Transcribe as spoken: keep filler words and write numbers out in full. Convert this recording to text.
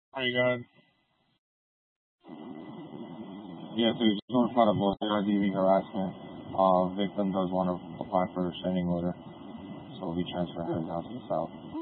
Hi, God. Yeah, so just want to find out about the D V harassment. Uh, victim does want to apply for a restraining order, so we transfer her down to the south.